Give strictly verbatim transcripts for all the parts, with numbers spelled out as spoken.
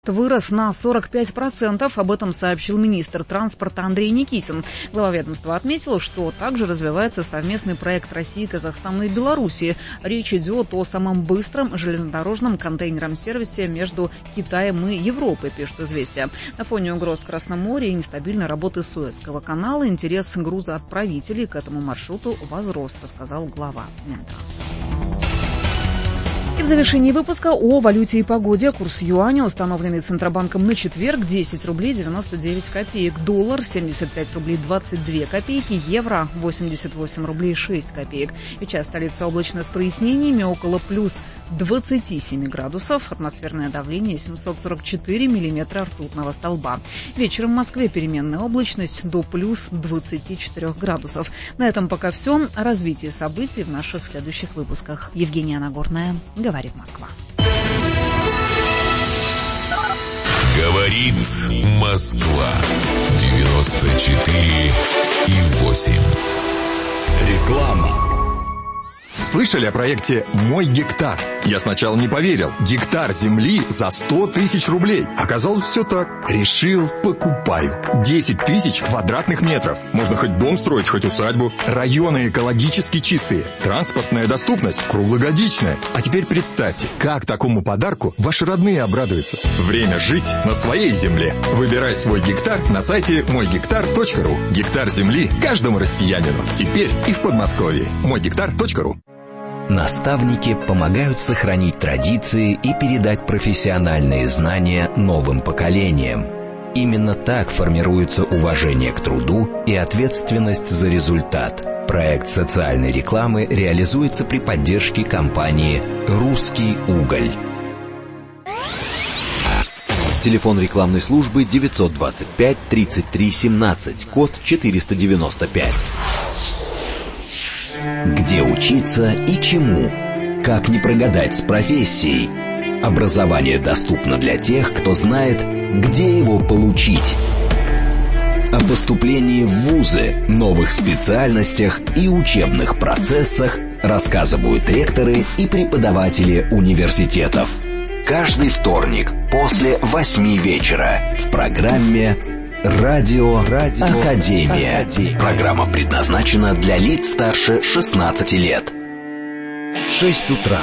вырос на сорок пять процентов. Об этом сообщил министр транспорта Андрей Никитин. Глава ведомства отметил, что также развивается совместный проект России, Казахстана и Белоруссии. Речь идет о самом быстром железнодорожном контейнерном сервисе между Китаем и Европой, пишет «Известия». На фоне угроз в Красном море и нестабильной работы Суэцкого канала интерес грузоотправителей к этому маршруту возрос, рассказал глава Минтранса. И в завершении выпуска о валюте и погоде. Курс юаня, установленный Центробанком на четверг, десять рублей девяносто девять копеек. Доллар семьдесят пять рублей двадцать две копейки. Евро восемьдесят восемь рублей шесть копеек. Сейчас столица облачно с прояснениями, около плюс двадцати семи градусов. Атмосферное давление семьсот сорок четыре миллиметра ртутного столба. Вечером в Москве переменная облачность до плюс двадцати четырёх градусов. На этом пока все. О развитии событий в наших следующих выпусках. Евгения Нагорная. Говорит Москва. Говорит Москва. девяносто четыре и восемь. Реклама. Слышали о проекте «Мой гектар»? Я сначала не поверил. Гектар земли за сто тысяч рублей. Оказалось, все так. Решил, покупаю. десять тысяч квадратных метров. Можно хоть дом строить, хоть усадьбу. Районы экологически чистые. Транспортная доступность круглогодичная. А теперь представьте, как такому подарку ваши родные обрадуются. Время жить на своей земле. Выбирай свой гектар на сайте мой гектар точка ру. Гектар земли каждому россиянину. Теперь и в Подмосковье. мой гектар точка ру. Наставники помогают сохранить традиции и передать профессиональные знания новым поколениям. Именно так формируется уважение к труду и ответственность за результат. Проект социальной рекламы реализуется при поддержке компании «Русский уголь». Телефон рекламной службы девятьсот двадцать пять тридцать три семнадцать, код четыреста девяносто пять. Где учиться и чему? Как не прогадать с профессией? Образование доступно для тех, кто знает, где его получить. О поступлении в вузы, новых специальностях и учебных процессах рассказывают ректоры и преподаватели университетов. Каждый вторник после восьми вечера в программе «Радио, Радио Академия». Академия. Программа предназначена для лиц старше шестнадцати лет. Шесть утра.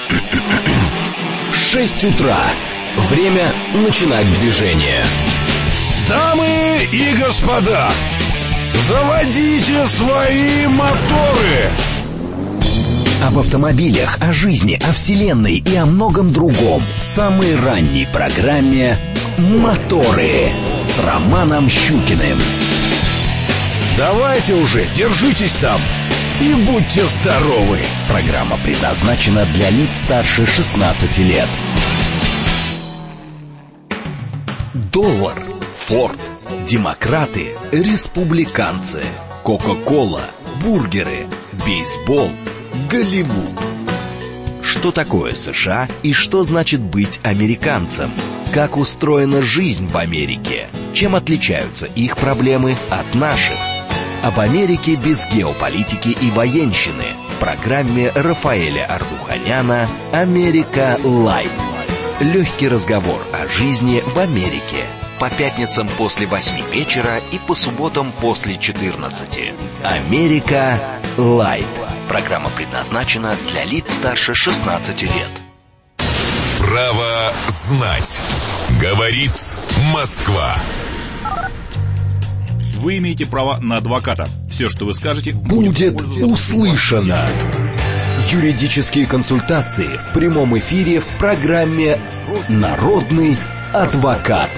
Шесть утра. Время начинать движение. Дамы и господа, заводите свои моторы. Об автомобилях, о жизни, о вселенной и о многом другом в самой ранней программе «Моторы» с Романом Щукиным. Давайте уже, держитесь там и будьте здоровы. Программа предназначена для лиц старше шестнадцати лет. Доллар, Форд, демократы, республиканцы, Кока-кола, бургеры, бейсбол, Голливуд. Что такое США и что значит быть американцем? Как устроена жизнь в Америке? Чем отличаются их проблемы от наших? Об Америке без геополитики и военщины в программе Рафаэля Ардуханяна «Америка Лайт». Легкий разговор о жизни в Америке. По пятницам после восьми вечера и по субботам после четырнадцати. «Америка Лайт». Программа предназначена для лиц старше шестнадцати лет. Право знать. Говорит Москва. Вы имеете право на адвоката. Все, что вы скажете, будет услышано. Юридические консультации в прямом эфире в программе «Народный адвокат».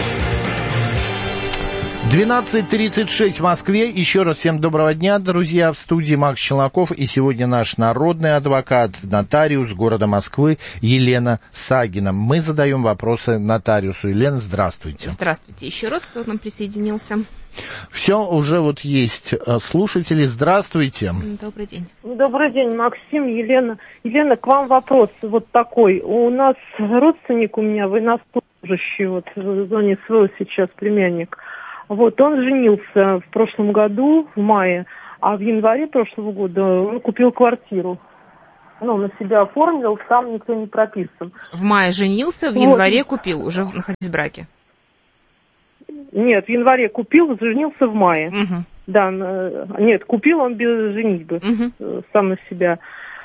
двенадцать тридцать шесть в Москве. Еще раз всем доброго дня, друзья. В студии Макс Челноков. И сегодня наш народный адвокат, нотариус города Москвы Елена Сагина. Мы задаем вопросы нотариусу. Елена, здравствуйте. Здравствуйте. Еще раз, кто к нам присоединился? Все, уже вот есть слушатели. Здравствуйте. Добрый день. Добрый день, Максим, Елена. Елена, к вам вопрос вот такой. У нас родственник у меня военнослужащий, вот в зоне СВО сейчас племянник. Вот, он женился в прошлом году, в мае, а в январе прошлого года он купил квартиру. ну, на себя оформил, сам никто не прописан. В мае женился, в вот. январе купил, уже находясь в браке. Нет, в январе купил, женился в мае. Угу. Да, нет, купил он без женитьбы, угу. сам на себя.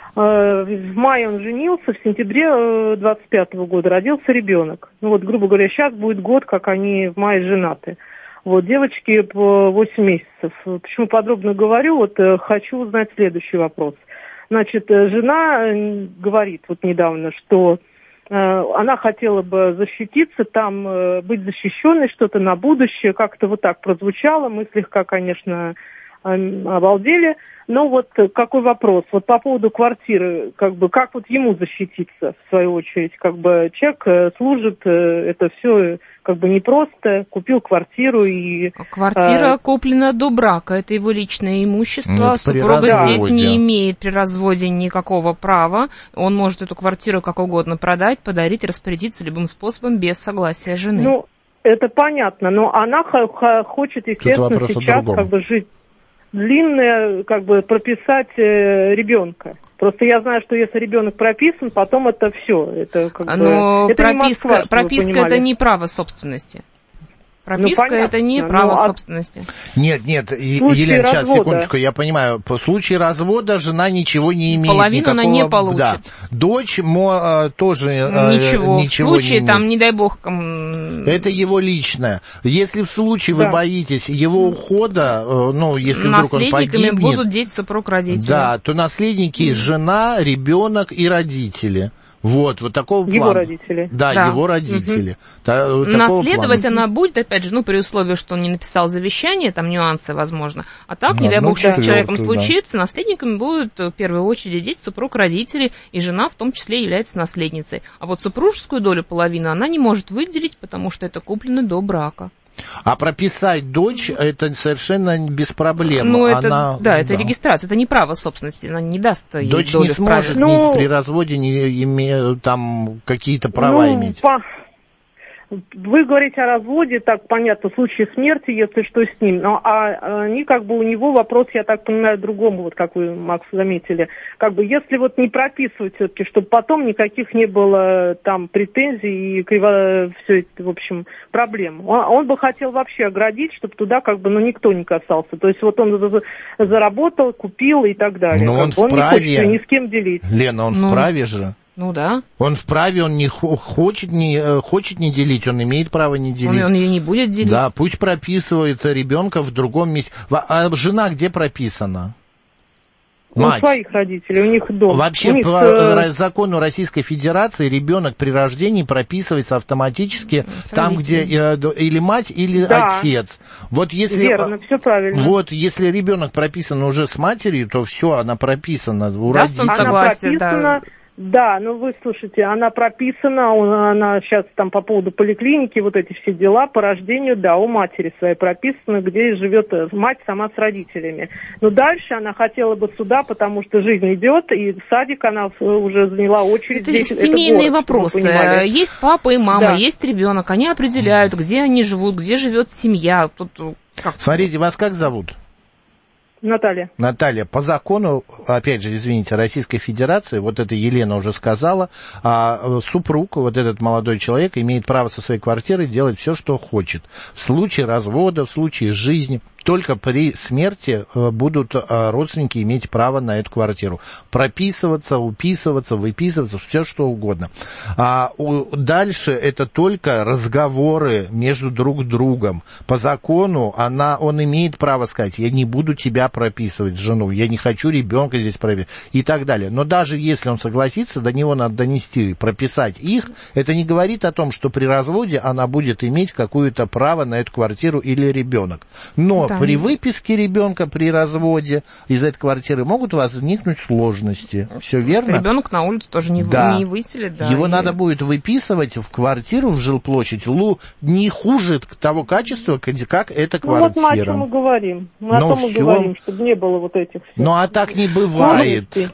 В мае он женился, в сентябре двадцать пятого года родился ребенок. Ну вот, грубо говоря, сейчас будет год, как они в мае женаты. Вот, девочке по восемь месяцев. Почему подробно говорю? Вот хочу узнать следующий вопрос. Значит, жена говорит вот недавно, что э, она хотела бы защититься, там э, быть защищенной, что-то на будущее. Как-то вот так прозвучало. Мы слегка, конечно, э, обалдели. Но вот какой вопрос? Вот по поводу квартиры, как бы, как вот ему защититься, в свою очередь? Как бы человек служит, это все как бы непросто, купил квартиру и... Квартира а... куплена до брака, это его личное имущество, ну, супруга здесь не имеет при разводе никакого права, он может эту квартиру как угодно продать, подарить, распорядиться любым способом без согласия жены. Ну, это понятно, но она х- хочет, естественно, сейчас как бы жить... длинное, как бы, прописать э, ребенка. Просто я знаю, что если ребенок прописан, потом это все. Это как но бы... Это прописка, не Москва, прописка это не право собственности. Прописка ну, это не право ну, собственности. Нет, нет, Елена, развода. Сейчас, секундочку, я понимаю, по случаю развода жена ничего не имеет. Половину никакого, она не получит. Да. Дочь мо, тоже ничего. ничего в случае, не там, имеет. не дай бог... Это его личное. Если в случае да. вы боитесь его ухода, ну, если вдруг он погибнет... Наследниками будут дети, супруг, родители. Да, то наследники mm. жена, ребенок и родители. Вот, вот такого его плана. Родители. Да, да, его родители. Угу. Та, наследовать плана. она будет, опять же, ну, при условии, что он не написал завещание, там нюансы, возможно. А так, ну, не дай ну, бог, что да. с человеком да. случится, наследниками будут в первую очередь дети, супруг, родители, и жена в том числе является наследницей. А вот супружескую долю половины она не может выделить, потому что это куплено до брака. А прописать дочь, это совершенно без проблем. Ну, это, она, да, это да. регистрация, это не право собственности, она не даст ей дочь долю не сможет ну, ни при разводе не иметь там какие-то права ну, иметь. По... Вы говорите о разводе, так понятно, в случае смерти, если что с ним. Но а они как бы у него вопрос, я так понимаю, другому, вот как вы, Макс, заметили. Как бы если вот не прописывать все-таки, чтобы потом никаких не было там претензий и криво... все это, в общем, проблем. Он, он бы хотел вообще оградить, чтобы туда как бы ну никто не касался. То есть вот он заработал, купил и так далее. Но он вправе... Он не хочет ни с кем делить. Лена, он ну... вправе же. Ну да. Он вправе, он не хочет не, хочет не делить, он имеет право не делить. Он, он ее не будет делить. Да, пусть прописывает ребенка в другом месте. А жена где прописана? Мать. У своих родителей, у них дом. Вообще, них, по э... закону Российской Федерации ребенок при рождении прописывается автоматически с там, где э, или мать, или да. отец. Вот если, верно, все правильно. Вот если ребенок прописан уже с матерью, то все, она прописана у Даст родителей. он согласие, она прописана, да. Да, ну вы слушайте, она прописана, она сейчас там по поводу поликлиники, вот эти все дела по рождению, да, у матери своей прописано, где живет мать сама с родителями. Но дальше она хотела бы сюда, потому что жизнь идет, и в садик она уже заняла очередь. Это здесь, семейные это город, вопросы. Есть папа и мама, да. есть ребенок, они определяют, где они живут, где живет семья. Тут как... Смотрите, вас как зовут? Наталья. Наталья, по закону, опять же, извините, Российской Федерации, вот это Елена уже сказала, а супруг, вот этот молодой человек, имеет право со своей квартиры делать все, что хочет. В случае развода, в случае жизни, только при смерти будут родственники иметь право на эту квартиру. Прописываться, уписываться, выписываться, все что угодно. А дальше это только разговоры между друг другом. По закону она, он имеет право сказать, я не буду тебя прописывать, жену, я не хочу ребенка здесь прописывать и так далее. Но даже если он согласится, до него надо донести, прописать их, это не говорит о том, что при разводе она будет иметь какое-то право на эту квартиру или ребенок. Но да. При выписке ребенка, при разводе из этой квартиры могут возникнуть сложности. Все верно? Ребенок на улицу тоже не, да. не выселит. Да, Его и... надо будет выписывать в квартиру, в жилплощадь, лу, не хуже того качества, как эта квартира. Ну вот мы о чем мы говорим. Мы Но о том и все... говорим, чтобы не было вот этих... Ну а так не бывает. Как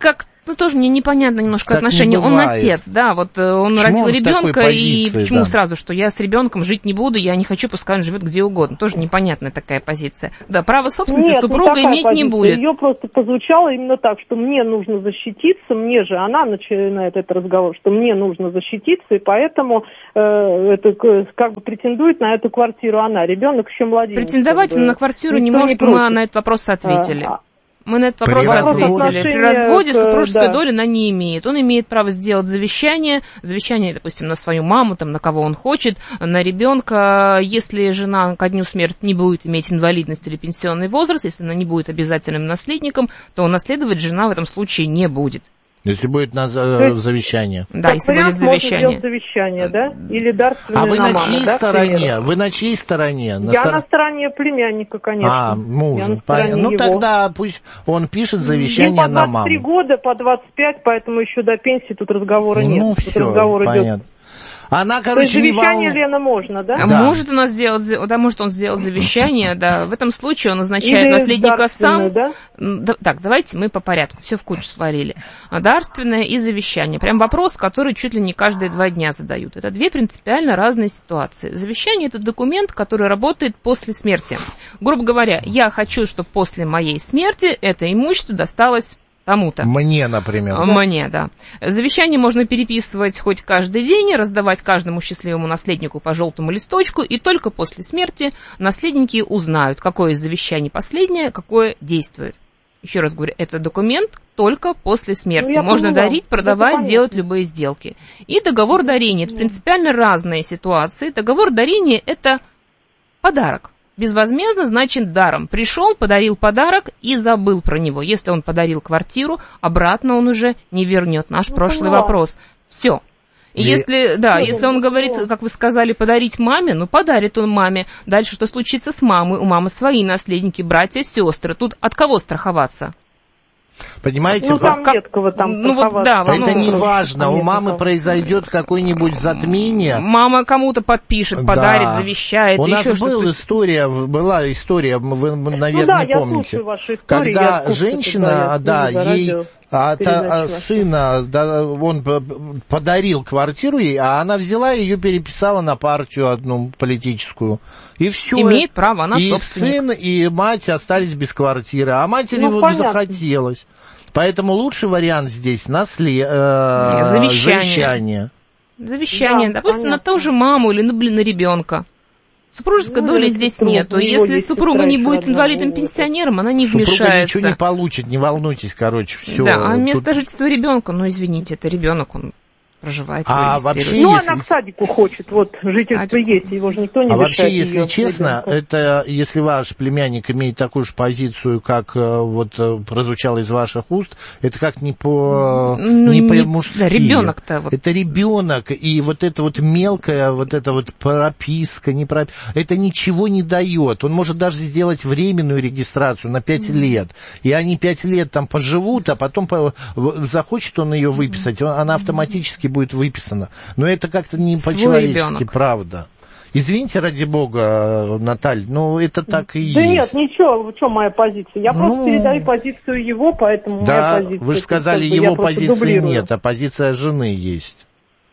Ну, тоже мне непонятно немножко так отношение. Не он отец, да, вот он почему родил он ребенка, позиции, и почему да. сразу, что я с ребенком жить не буду, я не хочу, пускай он живет где угодно. Тоже непонятная такая позиция. Да, право собственности Нет, супруга не иметь позиция. не будет. Ее просто позвучало именно так, что мне нужно защититься, мне же, она начинает этот разговор, что мне нужно защититься, и поэтому э, это как бы претендует на эту квартиру она. Ребенок еще младенец. Претендовать как бы, на квартиру не может, мы на этот вопрос ответили. А, Мы на этот вопрос ответили. При разводе супружеской да. доли она не имеет. Он имеет право сделать завещание, завещание, допустим, на свою маму, там, на кого он хочет, на ребенка. Если жена ко дню смерти не будет иметь инвалидность или пенсионный возраст, если она не будет обязательным наследником, то наследовать жена в этом случае не будет. Если будет на за... завещание. Да, если будет завещание. завещание, да? Или дарственное А вы на, на чьей да, стороне? Вы на чьей стороне? На Я стор... на стороне племянника, конечно. А, мужа. Пон... Ну, его. тогда пусть он пишет завещание Им по на маму. двадцать три года, по двадцать пять, поэтому еще до пенсии тут разговора нет. Ну, тут все, разговор понятно. идет. Она, короче, То есть завещание, не вол... Лена, можно, да? А да. может у нас сделать, да, может он сделать завещание, да. В этом случае он назначает Или наследника сам. Да? Да, так, давайте мы по порядку, все в кучу свалили. Дарственное и завещание. Прям вопрос, который чуть ли не каждые два дня задают. Это две принципиально разные ситуации. Завещание – это документ, который работает после смерти. Грубо говоря, я хочу, чтобы после моей смерти это имущество досталось кому-то. Мне, например. Мне, да. Завещание можно переписывать хоть каждый день, раздавать каждому счастливому наследнику по желтому листочку, и только после смерти наследники узнают, какое из завещаний последнее, какое действует. Еще раз говорю, это документ только после смерти. Ну, можно поняла. дарить, продавать, делать любые сделки. И договор дарения. Это принципиально разные ситуации. Договор дарения – это подарок. Безвозмездно значит даром. Пришел, подарил подарок и забыл про него. Если он подарил квартиру, обратно он уже не вернет. Наш ну, прошлый поняла. вопрос. Все. И Ле... если, да, Все, если он говорит, как вы сказали, подарить маме, ну, подарит он маме. Дальше что случится с мамой? У мамы свои наследники, братья, сестры. Тут от кого страховаться? Понимаете, ну, там как... нет кого там ну, вот, да, это ну, не важно, у мамы произойдет какое-нибудь затмение. Мама кому-то подпишет, подарит, да. завещает. У нас еще был история, была история, вы, наверное, ну, да, не помните, я ваши истории, когда я женщина, да, ей... А та, сына, да, он подарил квартиру ей, а она взяла и ее переписала на партию одну политическую. И все. Имеет право, она и собственник. сын, и мать остались без квартиры. А матери ну, вот понятно. захотелось. Поэтому лучший вариант здесь насле... э, завещание. завещание. Завещание. Да, допустим, понятно. на ту же маму или, ну, блин, на ребенка. Супружеской ну, доли здесь трудно. нету. Если супруга не будет инвалидом-пенсионером, она не Супруга вмешается. Супруга ничего не получит, не волнуйтесь, короче, все. Да, а место Тут... жительства ребенка, ну, извините, это ребенок, он проживает. А вообще, ну, если... она к садику хочет, вот, жительство Садик. есть, его же никто не а мешает. А вообще, если ее честно, ребенку. это, если ваш племянник имеет такую же позицию, как вот прозвучало из ваших уст, это как не по, ну, не, не по-мужски. Да, ребенок-то вот. Это ребенок, и вот это вот мелкая, вот эта вот прописка, не прописка, это ничего не дает. Он может даже сделать временную регистрацию на пять mm-hmm. лет, и они пять лет там поживут, а потом по, захочет он ее выписать, он, она автоматически будет выписана. Но это как-то не Свой по-человечески, ребенок. правда. Извините, ради бога, Наталья, ну это так и да есть. Да нет, ничего, в чем моя позиция? Я ну, просто передаю позицию его, поэтому да, моя позиция... вы же сказали, как бы, его позиции дублирую. нет, а позиция жены есть.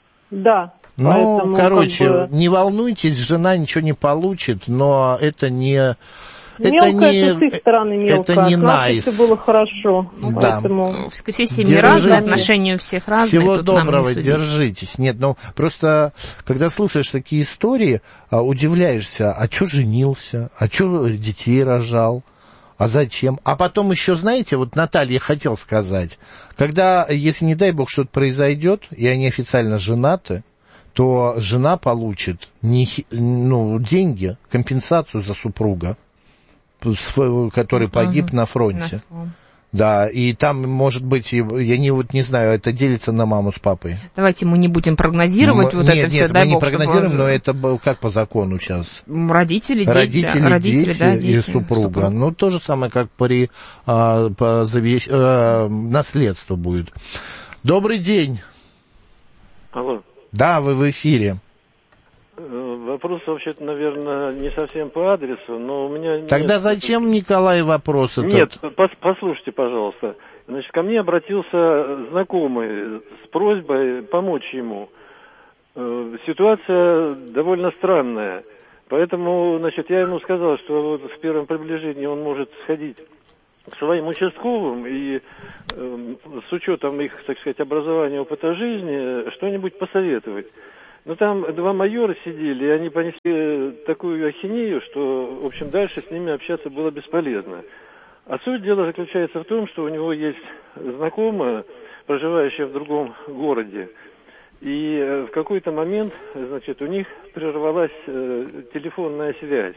Да. Ну, поэтому, короче, как бы... не волнуйтесь, жена ничего не получит, но это не... Мелко это не, это с их стороны мелко, это не а nice. все было хорошо, да. поэтому... Все семьи разные, отношения у всех разные. Всего тут доброго, держитесь. Нет, ну, просто, когда слушаешь такие истории, удивляешься, а чё женился, а чё детей рожал, а зачем? А потом еще, знаете, вот Наталья хотел сказать, когда, если, не дай бог, что-то произойдет, и они официально женаты, то жена получит не, ну, деньги, компенсацию за супруга, который погиб uh-huh. на фронте. На да, и там, может быть, я не, вот, не знаю, это делится на маму с папой. Давайте мы не будем прогнозировать мы, вот нет, это нет, все. Нет, дай мы бог, не прогнозируем, чтобы... но это как по закону сейчас? Родители, дети, Родители, да, родители, дети, да, дети и супруга. супруг. Ну, то же самое, как при а, по завещ... а, наследству будет. Добрый день. Алло. Да, вы в эфире. Вопрос, вообще-то, наверное, не совсем по адресу, но у меня... Тогда нет... зачем, Николай, вопрос этот? Нет, пос- послушайте, пожалуйста. Значит, ко мне обратился знакомый с просьбой помочь ему. Ситуация довольно странная. Поэтому, значит, я ему сказал, что вот в первом приближении он может сходить к своим участковым и э, с учетом их, так сказать, образования, опыта жизни, что-нибудь посоветовать. Но там два майора сидели, и они понесли такую ахинею, что, в общем, дальше с ними общаться было бесполезно. А суть дела заключается в том, что у него есть знакомая, проживающая в другом городе. И в какой-то момент, значит, у них прервалась э, телефонная связь.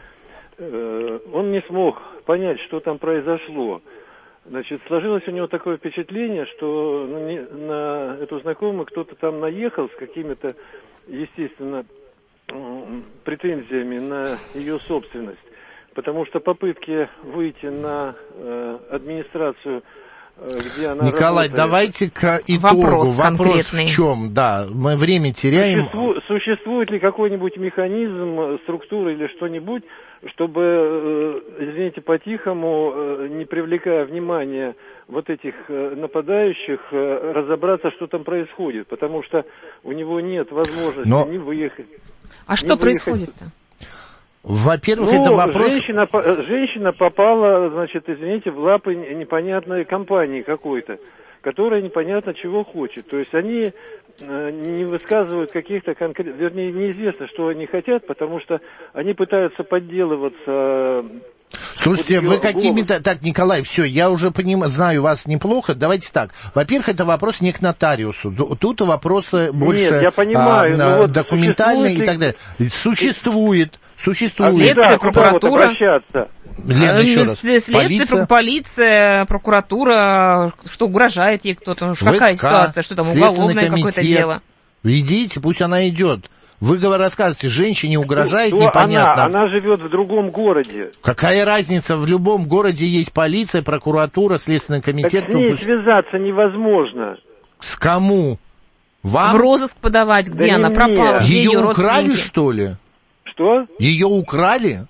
Э, он не смог понять, что там произошло. Значит, сложилось у него такое впечатление, что на, не, на эту знакомую кто-то там наехал с какими-то, естественно, э, претензиями на ее собственность. Потому что попытки выйти на э, администрацию, где она Николай, работает. Давайте к итогу. Вопрос, Вопрос в чем? Да, мы время теряем. Существует, существует ли какой-нибудь механизм, структура или что-нибудь, чтобы, извините, по-тихому, не привлекая внимания вот этих нападающих, разобраться, что там происходит? Потому что у него нет возможности Но... ни выехать. А что происходит-то? Во-первых, ну, это вопрос... Женщина, женщина попала, значит, извините, в лапы непонятной компании какой-то, которая непонятно чего хочет. То есть они э, не высказывают каких-то конкретных... Вернее, неизвестно, что они хотят, потому что они пытаются подделываться... Слушайте, вы какими-то... Так, Николай, все, я уже понимаю, знаю вас неплохо. Давайте так. Во-первых, это вопрос не к нотариусу. Тут вопросы больше Нет, я понимаю, а, вот документальные и ли... так далее. Существует, существует. А следствие, прокуратура. Лена, еще раз. Следствие, полиция? полиция, прокуратура, что угрожает ей кто-то, какая ситуация, что там уголовное какое-то дело. Идите, пусть она идет. Вы рассказываете, женщине угрожает, Кто непонятно. Она, она живет в другом городе. Какая разница? В любом городе есть полиция, прокуратура, следственный комитет. Так с ней связаться невозможно. С кому? Вам? В розыск подавать, где да она не пропала? Где ее, ее украли, родственники? что ли? Что? Ее украли?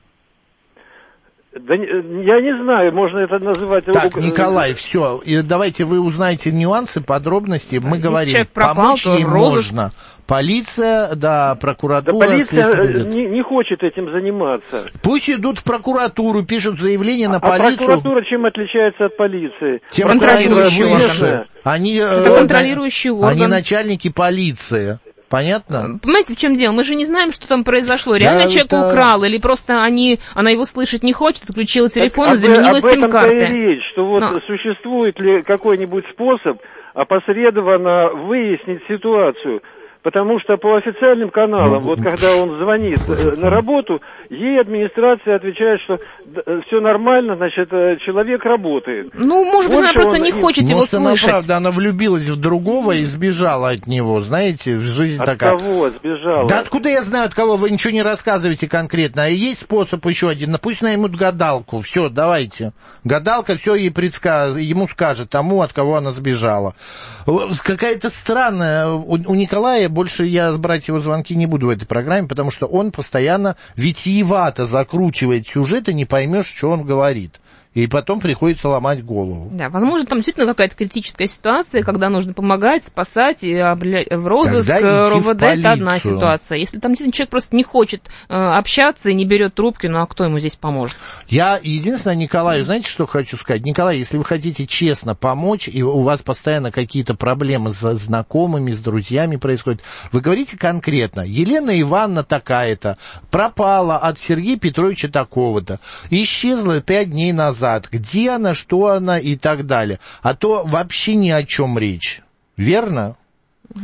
Да я не знаю, можно это называть... Так, Николай, все, и давайте вы узнаете нюансы, подробности. Мы Если говорим, пропал, помочь ей розыск... можно. Полиция, да, прокуратура... Да полиция не, не хочет этим заниматься. Пусть идут в прокуратуру, пишут заявление на а полицию. А прокуратура чем отличается от полиции? Тем, что они выше. Они, это контролирующий орган. Они начальники полиции. Понятно? Понимаете, в чем дело? Мы же не знаем, что там произошло. Реально да, человек это... украл, или просто они, она его слышать не хочет, отключила телефон так, и заменила сим-карты. Об этом-то и речь, что вот Но. существует ли какой-нибудь способ опосредованно выяснить ситуацию. Потому что по официальным каналам, ну, вот когда он звонит э, на работу, ей администрация отвечает, что э, все нормально, значит, э, человек работает. Ну, может быть, она просто не хочет его слышать. Может, она, правда, она влюбилась в другого и сбежала от него, знаете, жизнь от такая. От кого сбежала? Да откуда я знаю, от кого, вы ничего не рассказываете конкретно. А есть способ еще один, пусть наймут гадалку, все, давайте. Гадалка все ей предсказ... ему скажет, тому, от кого она сбежала. Какая-то странная, у, у Николая больше я брать его звонки не буду в этой программе, потому что он постоянно витиевато закручивает сюжет, и не поймешь, что он говорит. И потом приходится ломать голову. Да, возможно, там действительно какая-то критическая ситуация, когда нужно помогать, спасать, и в розыск, РОВД, это одна ситуация. Если там действительно человек просто не хочет э, общаться и не берет трубки, ну а кто ему здесь поможет? Я единственное, Николаю, знаете, что хочу сказать? Николай, если вы хотите честно помочь, и у вас постоянно какие-то проблемы с знакомыми, с друзьями происходят, вы говорите конкретно, Елена Ивановна такая-то пропала от Сергея Петровича такого-то, исчезла пять дней назад. Где она, что она и так далее. А то вообще ни о чем речь. Верно? Угу.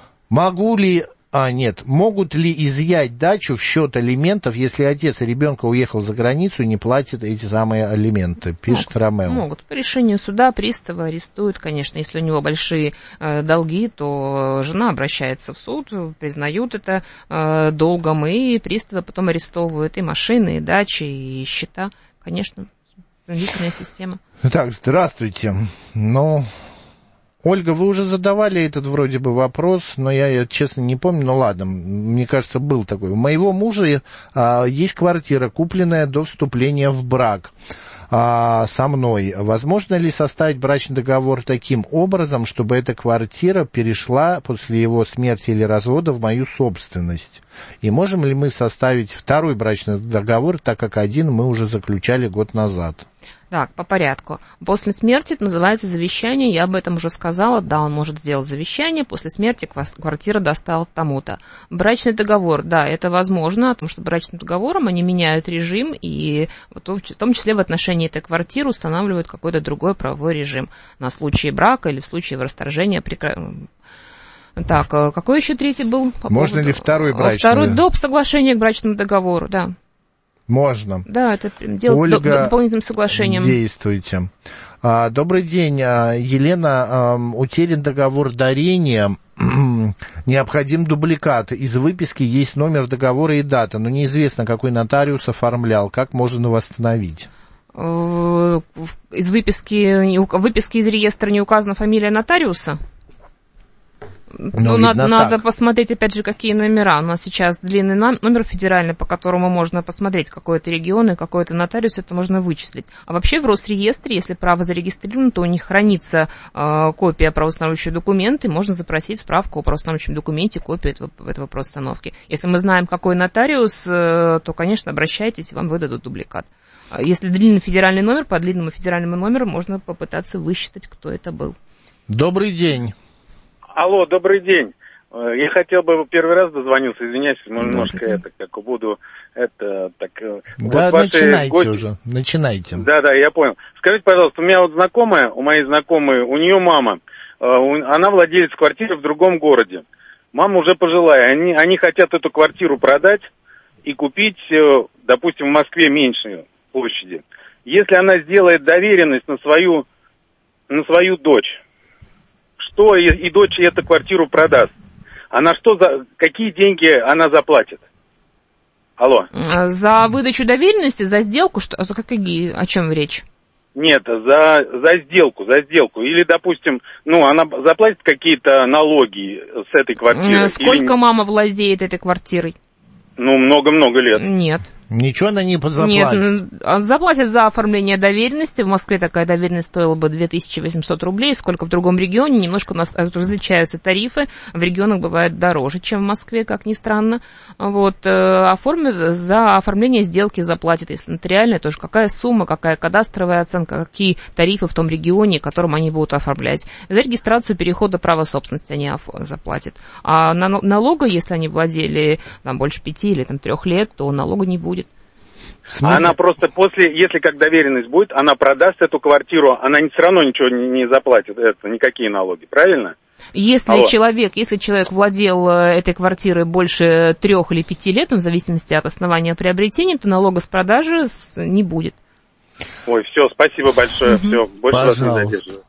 Могу ли... А, нет. Могут ли изъять дачу в счет алиментов, если отец ребенка уехал за границу и не платит эти самые алименты? Пишет могут, Ромео. Могут. По решению суда пристава арестуют, конечно. Если у него большие э, долги, то жена обращается в суд, признают это э, долгом, и приставы потом арестовывают и машины, и дачи, и счета. Конечно. Принудительная система. Так, здравствуйте. Ну, Ольга, вы уже задавали этот вроде бы вопрос, но я, я честно не помню. Ну ладно, мне кажется, был такой. У моего мужа а, есть квартира, купленная до вступления в брак. а, со мной. Возможно ли составить брачный договор таким образом, чтобы эта квартира перешла после его смерти или развода в мою собственность? И можем ли мы составить второй брачный договор, так как один мы уже заключали год назад? Так, по порядку. После смерти это называется завещание, я об этом уже сказала. Да, он может сделать завещание, после смерти квартира досталась тому-то. Брачный договор, да, это возможно, потому что брачным договором они меняют режим, и в том числе в отношении этой квартиры устанавливают какой-то другой правовой режим на случай брака или в случае расторжения. Так, какой еще третий был? По Можно поводу... ли второй брачный? Второй доп. Соглашение к брачному договору, да. Можно. Да, это делается Ольга, дополнительным соглашением. Действуйте. А, добрый день, Елена. А, утерян договор дарения. Необходим дубликат. Из выписки есть номер договора и дата, но неизвестно, какой нотариус оформлял. Как можно восстановить? Из выписки, выписки из реестра не указана фамилия нотариуса? Ну, надо, надо посмотреть, опять же, какие номера. У нас сейчас длинный номер федеральный, по которому можно посмотреть, какой это регион и какой это нотариус, это можно вычислить. А вообще в Росреестре, если право зарегистрировано, то у них хранится э, копия правоустанавливающего документа, и можно запросить справку о правоустанавливающем документе, копию этого, этого правоустановки. Если мы знаем, какой нотариус, э, то, конечно, обращайтесь, вам выдадут дубликат. Если длинный федеральный номер, по длинному федеральному номеру можно попытаться высчитать, кто это был. Добрый день. Алло, добрый день. Я хотел бы, первый раз дозвонился, извиняюсь, немножко это, как буду, это, так... Да, вот начинайте гости... уже, начинайте. Да, да, я понял. Скажите, пожалуйста, у меня вот знакомая, у моей знакомой, у нее мама, она владелец квартиры в другом городе. Мама уже пожилая, они, они хотят эту квартиру продать и купить, допустим, в Москве меньшей площади. Если она сделает доверенность на свою, на свою дочь, что и, и дочь эту квартиру продаст, а на что, за, какие деньги она заплатит? Алло. За выдачу доверенности, за сделку, что, за какие, о чем речь? Нет, за, за сделку, за сделку. Или, допустим, ну, она заплатит какие-то налоги с этой квартиры. Сколько или... мама владеет этой квартирой? Ну, много-много лет. Нет. Ничего она не заплатит. Нет, заплатит за оформление доверенности. В Москве такая доверенность стоила бы две тысячи восемьсот рублей. Сколько в другом регионе. Немножко у нас различаются тарифы. В регионах бывает дороже, чем в Москве, как ни странно. Вот, оформит, за оформление сделки заплатит. Если нотариальная, тоже какая сумма, какая кадастровая оценка, какие тарифы в том регионе, в котором они будут оформлять. За регистрацию перехода права собственности они заплатят. А налога, если они владели там, больше пяти или там, трех лет, то налога не будет. Она просто после, если как доверенность будет, она продаст эту квартиру, она все равно ничего не, не заплатит, это, никакие налоги, правильно? Если Алло. человек, если человек владел этой квартирой больше трех или пяти лет, в зависимости от основания приобретения, то налога с продажи не будет. Ой, все, спасибо большое, угу. все, больше вас не задерживаю.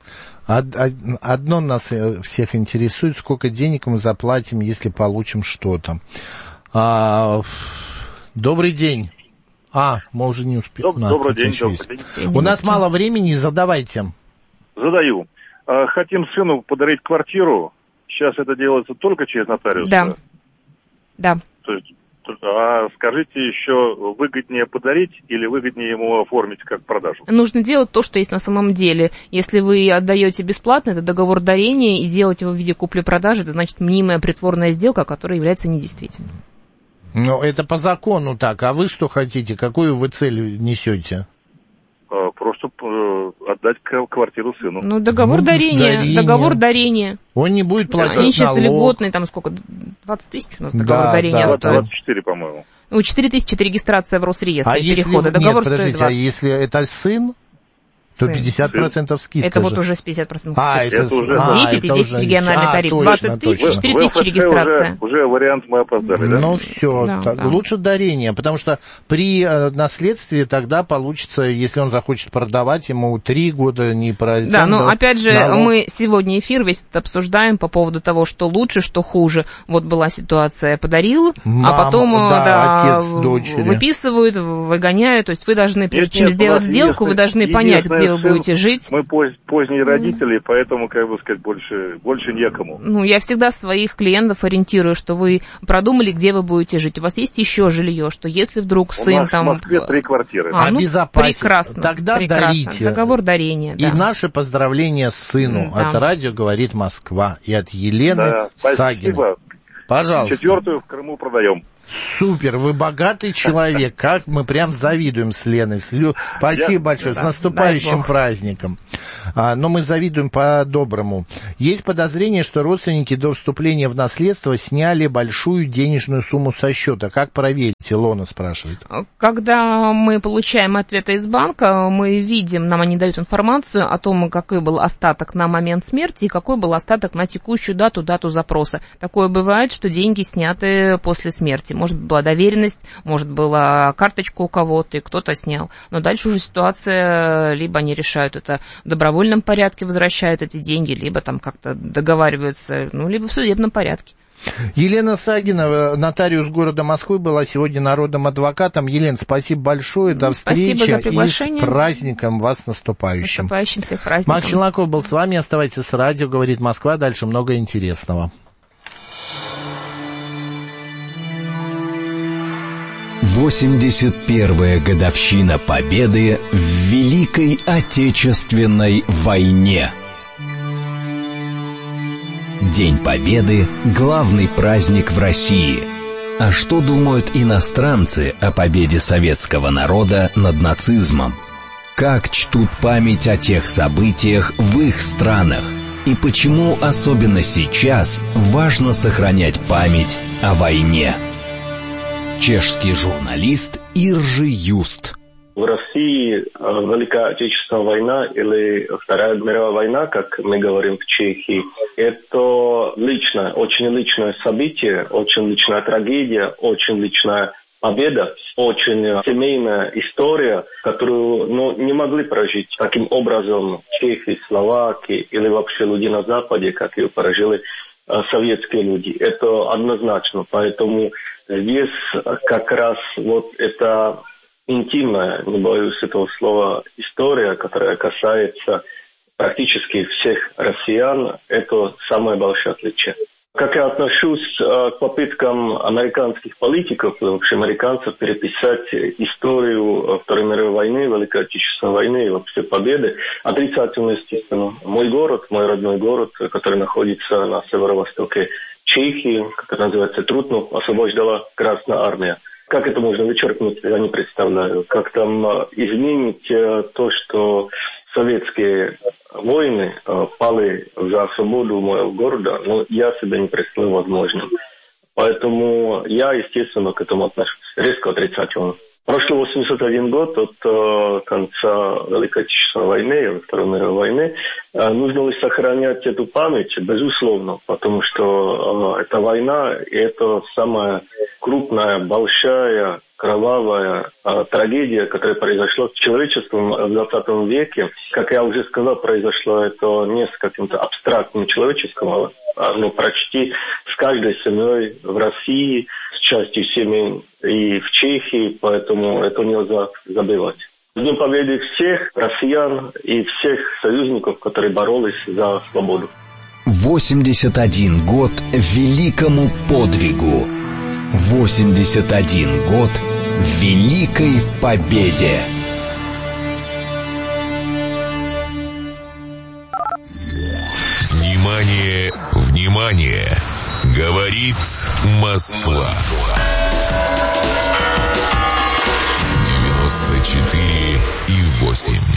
Одно нас всех интересует, сколько денег мы заплатим, если получим что-то. А, добрый день. А, мы уже не успели. Доб- добрый день, добрый день. У нас мало времени, задавайте. Задаю. Хотим сыну подарить квартиру. Сейчас это делается только через нотариуса? Да. Да. То есть, а скажите еще, выгоднее подарить или выгоднее ему оформить как продажу? Нужно делать то, что есть на самом деле. Если вы отдаете бесплатно, это договор дарения, и делать его в виде купли-продажи, это значит мнимая притворная сделка, которая является недействительной. Ну, это по закону так. А вы что хотите? Какую вы цель несете? Просто отдать квартиру сыну. Ну, договор ну, дарения. Дарение. Договор дарения. Он не будет платить Они сейчас налог. льготные, там сколько, двадцать тысяч у нас договор да, дарения да, стоит. двадцать четыре, по-моему. Ну, четыре тысячи это регистрация в Росреестре а перехода. Если... Договор Нет, подождите, стоит а если это сын? То пятьдесят процентов скидка. Это же. вот уже с пятьдесят процентов а, скидка. Это уже... десять и десять региональный тариф. А, двадцать тысяч, четыре тысячи регистрация. Уже, уже вариант мы опоздали, да? Ну все, да, так, да. Лучше дарение, потому что при э, наследстве тогда получится, если он захочет продавать, ему три года не пройдет. Да, но опять же, налог. Мы сегодня эфир весь обсуждаем по поводу того, что лучше, что хуже. Вот была ситуация, подарил, Мама, а потом да, да, отец, дочери. Выписывают, выгоняют. То есть вы должны, прежде нет, чем нет, сделать сделку, единственное, вы должны понять, где где вы будете жить. Мы поз, поздние mm. родители, поэтому, как бы сказать, больше, больше некому. Ну, я всегда своих клиентов ориентирую, что вы продумали, где вы будете жить. У вас есть еще жилье, что если вдруг сын у нас там... в Москве три квартиры. А, ну, обезопасить. Прекрасно. Тогда прекрасно. дарите. Договор дарения, И да. наше поздравление сыну. Да. От радио «Говорит Москва». И от Елены да, Сагиной. Спасибо. Пожалуйста. Четвертую в Крыму продаем. Супер, вы богатый человек. Как мы прям завидуем с Леной. Спасибо Я... большое. Да, с наступающим праздником. А, но мы завидуем по-доброму. Есть подозрение, что родственники до вступления в наследство сняли большую денежную сумму со счета. Как проверить? Илона спрашивает. Когда мы получаем ответы из банка, мы видим, нам они дают информацию о том, какой был остаток на момент смерти и какой был остаток на текущую дату, дату запроса. Такое бывает, что деньги сняты после смерти. Может, была доверенность, может, была карточка у кого-то, и кто-то снял. Но дальше уже ситуация, либо они решают это в добровольном порядке, возвращают эти деньги, либо там как-то договариваются, ну, либо в судебном порядке. Елена Сагина, нотариус города Москвы, была сегодня народным адвокатом. Елена, спасибо большое, до встречи. Спасибо за приглашение. И с праздником вас наступающим. Наступающим всех праздником. Макс Челноков был с вами, оставайтесь с радио, говорит Москва, дальше много интересного. восемьдесят первая годовщина Победы в Великой Отечественной войне. День Победы – главный праздник в России. А что думают иностранцы о победе советского народа над нацизмом? Как чтут память о тех событиях в их странах? И почему особенно сейчас важно сохранять память о войне? Чешский журналист Иржи Юст. В России Великая Отечественная война или Вторая мировая война, как мы говорим в Чехии, это личное, очень личное событие, очень личная трагедия, очень личная победа, очень семейная история, которую ну, не могли прожить таким образом чехи, словаки или вообще люди на Западе, как ее прожили советские люди. Это однозначно. Поэтому здесь как раз вот эта интимная, не боюсь этого слова, история, которая касается практически всех россиян, это самое большое отличие. Как я отношусь к попыткам американских политиков, вообще американцев, переписать историю Второй мировой войны, Великой Отечественной войны и вообще победы, отрицательно, естественно. Мой город, мой родной город, который находится на северо-востоке Чехии, который называется Трутнов, освобождала Красная Армия. Как это можно вычеркнуть, я не представляю. Как там изменить то, что советские воины пали за свободу моего города, но я себе не представляю возможным. Поэтому я, естественно, к этому отношусь резко отрицательно. Прошло восемьдесят один год от э, конца Великой Отечественной войны, Второй мировой войны. Э, нужно ли сохранять эту память? Безусловно, потому что э, эта война, и это самая крупная, большая, кровавая э, трагедия, которая произошла с человечеством в двадцатом веке. Как я уже сказал, произошло это не с каким-то абстрактным человеческим, а ну, почти с каждой семьей в России, с частью семей и в Чехии, поэтому это нельзя забывать. С Днем Победы всех россиян и всех союзников, которые боролись за свободу. восемьдесят один год великому подвигу. восемьдесят один год великой победе. Внимание, внимание! Говорит Москва. девяносто четыре и восемь.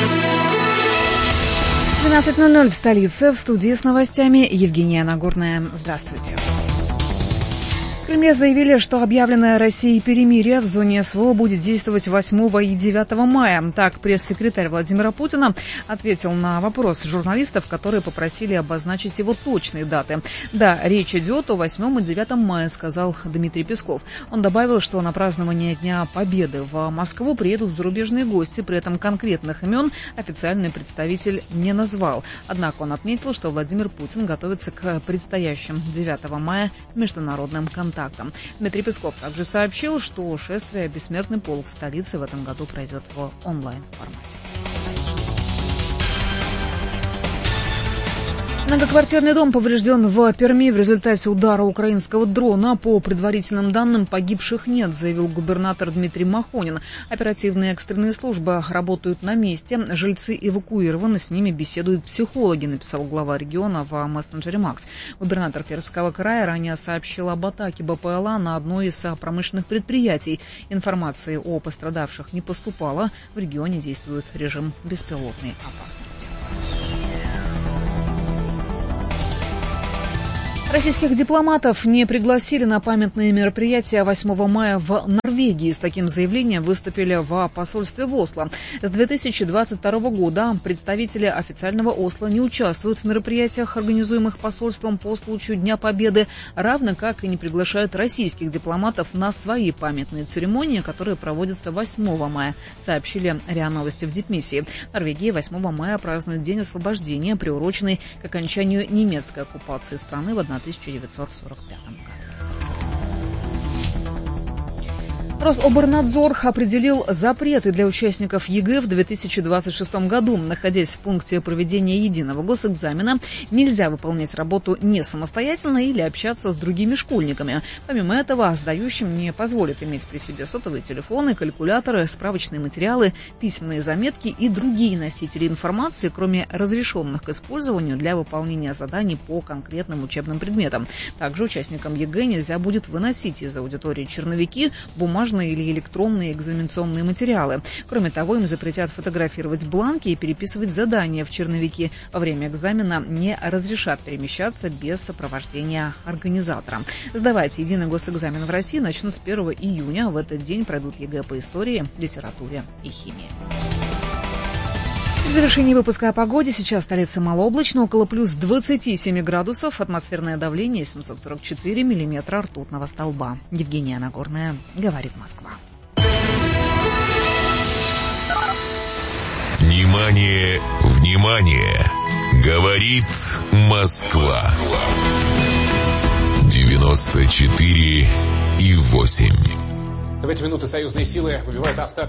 двенадцать ноль ноль в столице. В студии с новостями Евгения Нагорная. Здравствуйте. В Кремле заявили, что объявленное Россией перемирие в зоне СВО будет действовать восьмого и девятого мая. Так, пресс-секретарь Владимира Путина ответил на вопрос журналистов, которые попросили обозначить его точные даты. Да, речь идет о восьмом и девятом мая, сказал Дмитрий Песков. Он добавил, что на празднование Дня Победы в Москву приедут зарубежные гости, при этом конкретных имен официальный представитель не назвал. Однако он отметил, что Владимир Путин готовится к предстоящим девятого мая международным контактам. Дмитрий Песков также сообщил, что шествие «Бессмертный полк» в столице в этом году пройдет в онлайн-формате. Многоквартирный дом поврежден в Перми в результате удара украинского дрона. По предварительным данным, погибших нет, заявил губернатор Дмитрий Махонин. Оперативные экстренные службы работают на месте. Жильцы эвакуированы, с ними беседуют психологи, написал глава региона в мессенджере Макс. Губернатор Пермского края ранее сообщил об атаке БПЛА на одно из промышленных предприятий. Информации о пострадавших не поступало. В регионе действует режим беспилотной опасности. Российских дипломатов не пригласили на памятные мероприятия восьмого мая в Норвегии. С таким заявлением выступили в посольстве в Осло. С две тысячи двадцать второго года представители официального Осло не участвуют в мероприятиях, организуемых посольством по случаю Дня Победы, равно как и не приглашают российских дипломатов на свои памятные церемонии, которые проводятся восьмого мая, сообщили РИА Новости в дипмиссии. В Норвегии восьмого мая празднуют День освобождения, приуроченный к окончанию немецкой оккупации страны в тысяча девятьсот сорок пятом году. Рособорнадзор определил запреты для участников ЕГЭ в две тысячи двадцать шестом году. Находясь в пункте проведения единого госэкзамена, нельзя выполнять работу не самостоятельно или общаться с другими школьниками. Помимо этого, сдающим не позволят иметь при себе сотовые телефоны, калькуляторы, справочные материалы, письменные заметки и другие носители информации, кроме разрешенных к использованию для выполнения заданий по конкретным учебным предметам. Также участникам ЕГЭ нельзя будет выносить из аудитории черновики, бумажные или электронные экзаменационные материалы. Кроме того, им запретят фотографировать бланки и переписывать задания в черновики. Во время экзамена не разрешат перемещаться без сопровождения организатора. Сдавать единый госэкзамен в России начнут с первого июня. В этот день пройдут ЕГЭ по истории, литературе и химии. В завершении выпуска о погоде. Сейчас столица малооблачно, около плюс двадцати семи градусов. Атмосферное давление семьсот сорок четыре миллиметра ртутного столба. Евгения Нагорная, говорит Москва. Внимание, внимание! Говорит Москва. девяносто четыре и восемь. В эти минуты союзные силы выбивают остатки